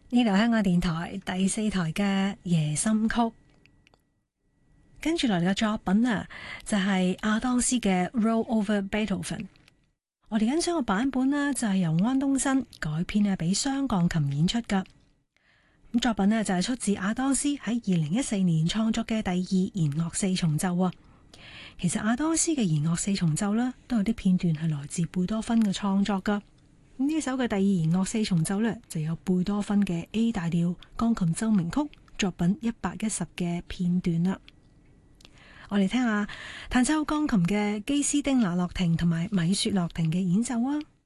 呢度香港電台第4台嘅夜心曲，跟住嚟嘅作品啊，就係亞當斯嘅《Roll Over Beethoven》。我哋欣賞嘅版本呢，就係由安東新改編啊，俾雙鋼琴演出噶。咁作品呢，就係出自亞當斯喺2014年創作嘅第2弦樂四重奏啊。其實亞當斯嘅弦樂四重奏呢，都有啲片段係來自貝多芬嘅創作噶。呢首嘅第2弦樂四重奏呢，就有貝多芬嘅 A 大調鋼琴奏鳴曲作品110嘅片段啦。我哋聽下彈奏鋼琴嘅基斯丁拿洛廷同埋米雪洛廷嘅演奏啊。